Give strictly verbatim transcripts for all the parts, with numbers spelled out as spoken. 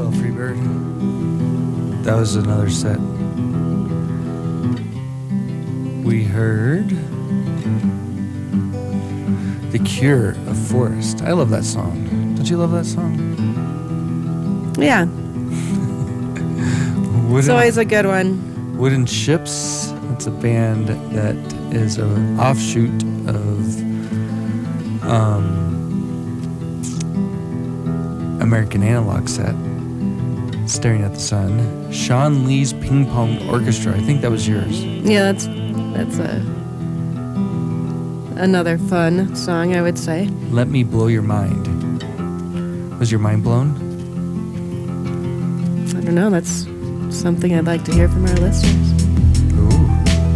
little Freebird. That was another set. We heard The Cure of Forest. I love that song. Don't you love that song? Yeah. Wooden, it's always a good one. Wooden Ships. It's a band that is an offshoot of um, American Analog Set. Staring at the Sun. Sean Lee's Ping Pong Orchestra. I think that was yours. Yeah, that's that's a another fun song, I would say. Let Me Blow Your Mind. Was your mind blown? I don't know. That's something I'd like to hear from our listeners. Ooh.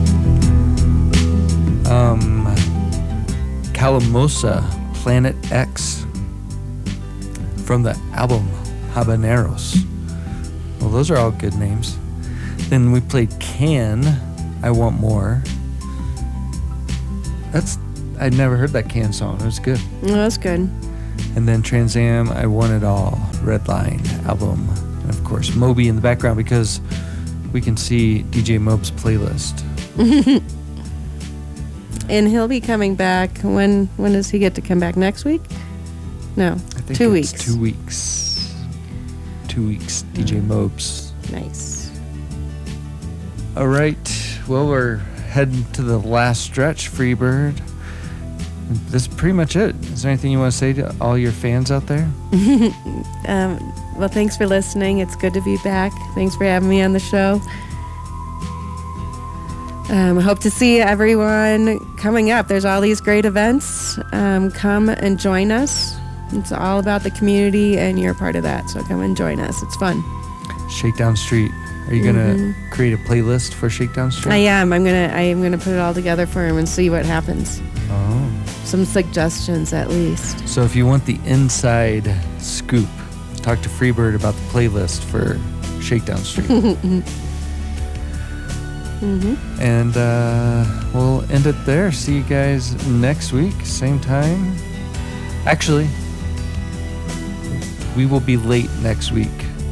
Um, Calamosa, Planet X, from the album Habaneros. Well, those are all good names. Then we played Can, I Want More. That's, I'd never heard that Can song. It was good. No, that's good. And then Trans Am, I Want It All, Redline album. And of course, Moby in the background because we can see D J Mobe's playlist. And he'll be coming back. When when does he get to come back? Next week? No, I think two it's weeks. Two weeks. Two weeks, D J Mopes. Nice. All right. Well, we're heading to the last stretch, Freebird. This is pretty much it. Is there anything you want to say to all your fans out there? um, well, thanks for listening. It's good to be back. Thanks for having me on the show. Um, I hope to see everyone coming up. There's all these great events. Um, come and join us. It's all about the community, and you're a part of that. So come and join us. It's fun. Shakedown Street. Are you Mm-hmm. gonna create a playlist for Shakedown Street? I am. I'm gonna. I am gonna put it all together for him and see what happens. Oh. Some suggestions, at least. So if you want the inside scoop, talk to Freebird about the playlist for Shakedown Street. Mm-hmm. And uh, we'll end it there. See you guys next week, same time. Actually, we will be late next week.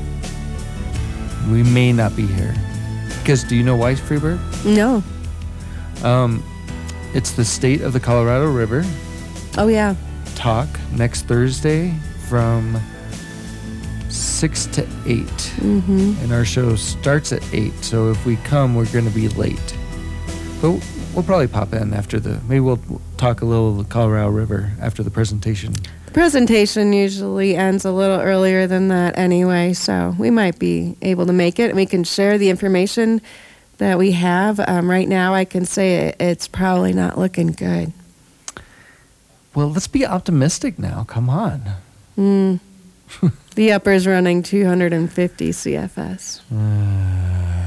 We may not be here. Because do you know why, Freebird? No. Um, it's the State of the Colorado River Oh yeah. talk next Thursday from six to eight. Mm-hmm. And our show starts at eight. So if we come, we're going to be late. But we'll probably pop in after the... Maybe we'll talk a little of the Colorado River after the presentation. The presentation usually ends a little earlier than that anyway, so we might be able to make it, and we can share the information that we have. Um, right now, I can say it, it's probably not looking good. Well, let's be optimistic now. Come on. Mm. The upper's running two hundred fifty C F S. Uh,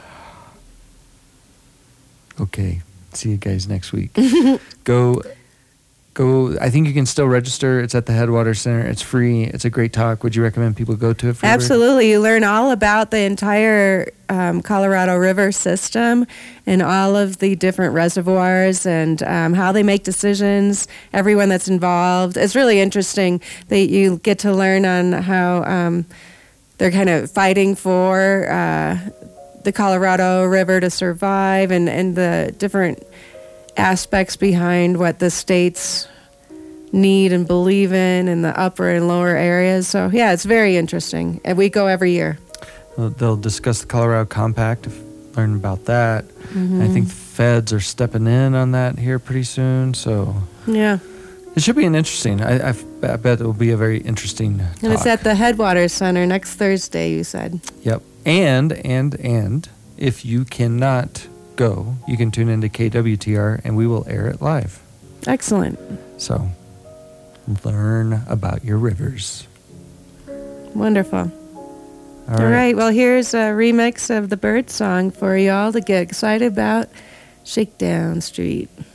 okay. See you guys next week. Go... Go. I think you can still register. It's at the Headwater Center. It's free. It's a great talk. Would you recommend people go to it? Freebird? Absolutely. You learn all about the entire um, Colorado River system and all of the different reservoirs and um, how they make decisions, everyone that's involved. It's really interesting that you get to learn on how um, they're kind of fighting for uh, the Colorado River to survive and, and the different aspects behind what the states need and believe in in the upper and lower areas. So yeah, it's very interesting. And we go every year. Well, they'll discuss the Colorado Compact, learn about that. Mm-hmm. I think the feds are stepping in on that here pretty soon. So Yeah. it should be an interesting. I, I, I bet it will be a very interesting talk. And it's at the Headwaters Center next Thursday, you said. Yep. And, and, and, if you cannot go, you can tune into K W T R and we will air it live. Excellent. So, learn about your rivers. Wonderful. All All right. right. Well, here's a remix of the Bird song for y'all to get excited about Shakedown Street.